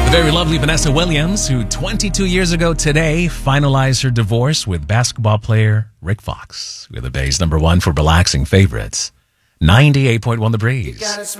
The very lovely Vanessa Williams, who 22 years ago today finalized her divorce with basketball player Rick Fox. We're the Bay's #1 for relaxing favorites. 98.1 The Breeze.